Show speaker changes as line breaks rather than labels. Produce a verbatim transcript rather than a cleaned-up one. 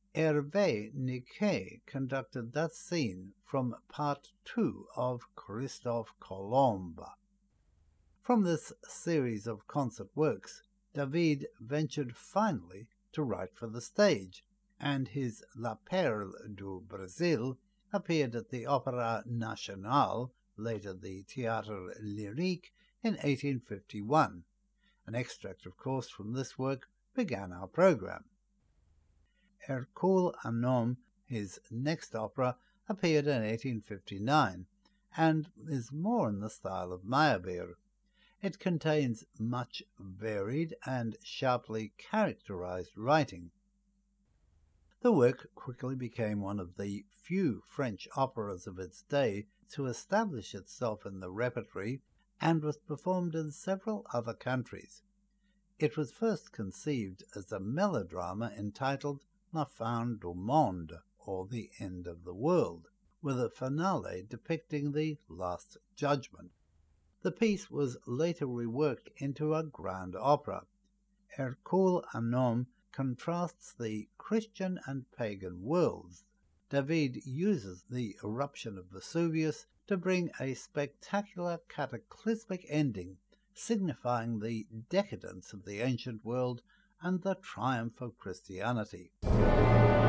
Hervé Niquet conducted that scene from part two of Christophe Colomb. From this series of concert works, David ventured finally to write for the stage, and his La Perle du Brésil appeared at the Opéra National, later the Théâtre Lyrique, in eighteen fifty-one. An extract, of course, from this work began our programme. Hercule un Homme, his next opera, appeared in eighteen fifty-nine, and is more in the style of Meyerbeer. It contains much varied and sharply characterized writing. The work quickly became one of the few French operas of its day to establish itself in the repertory and was performed in several other countries. It was first conceived as a melodrama entitled La Fin du Monde, or The End of the World, with a finale depicting the Last Judgment. The piece was later reworked into a grand opera. Hercule un Homme contrasts the Christian and pagan worlds. David uses the eruption of Vesuvius to bring a spectacular cataclysmic ending, signifying the decadence of the ancient world and the triumph of Christianity.